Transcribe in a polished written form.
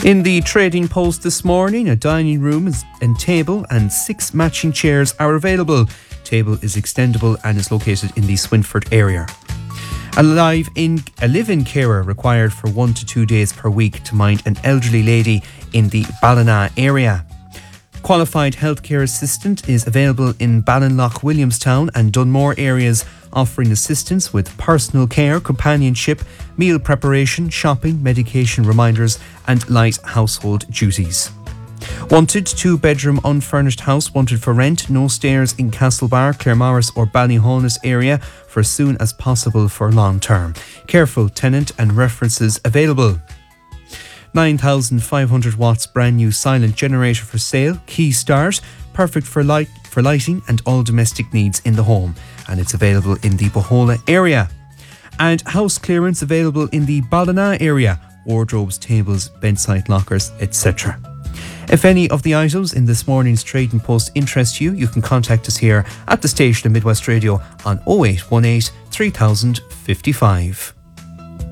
In the Trading Post this morning, a dining room and table and 6 matching chairs are available. Table is extendable and is located in the Swinford area. A live-in carer required for 1 to 2 days per week to mind an elderly lady in the Ballina area. Qualified healthcare assistant is available in Ballinlough, Williamstown and Dunmore areas, offering assistance with personal care, companionship, meal preparation, shopping, medication reminders and light household duties. Wanted 2-bedroom unfurnished house wanted for rent, no stairs in Castlebar, Claremorris or Ballyhonus area for as soon as possible for long term. Careful tenant and references available. 9,500 watts brand new silent generator for sale, key start, perfect for lighting and all domestic needs in the home, and it's available in the Bohola area. And house clearance available in the Ballina area, wardrobes, tables, bedside lockers, etc. If any of the items in this morning's Trading Post interest you, you can contact us here at the station of Midwest Radio on 0818 3000 55.